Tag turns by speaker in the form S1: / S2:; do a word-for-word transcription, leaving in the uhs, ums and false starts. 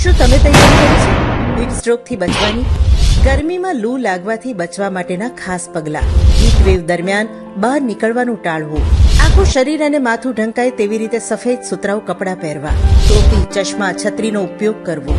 S1: શું તમે તૈયારી કરી છે હીટ સ્ટ્રોકથી બચવાની? ગરમીમાં લૂ લાગવાથી બચવા માટેના ખાસ પગલાં. હીટ વેવ દરમિયાન બહાર નીકળવાનું ટાળવું. આખું શરીર અને માથું ઢંકાય તેવી રીતે સફેદ સુતરાઉ કપડાં પહેરવા. ટોપી, ચશ્મા, છત્રીનો ઉપયોગ કરવો.